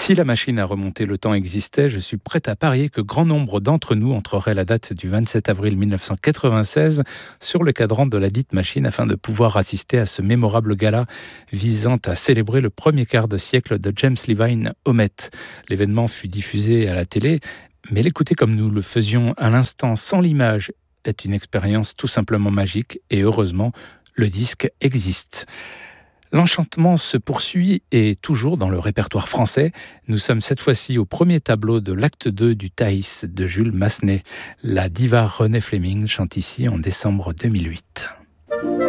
Si la machine à remonter le temps existait, je suis prêt à parier que grand nombre d'entre nous entreraient la date du 27 avril 1996 sur le cadran de la dite machine afin de pouvoir assister à ce mémorable gala visant à célébrer le premier quart de siècle de James Levine au Met. L'événement fut diffusé à la télé, mais l'écouter comme nous le faisions à l'instant sans l'image est une expérience tout simplement magique et heureusement, le disque existe. L'enchantement se poursuit et toujours dans le répertoire français. Nous sommes cette fois-ci au premier tableau de l'acte 2 du Thaïs de Jules Massenet. La diva Renée Fleming chante ici en décembre 2008.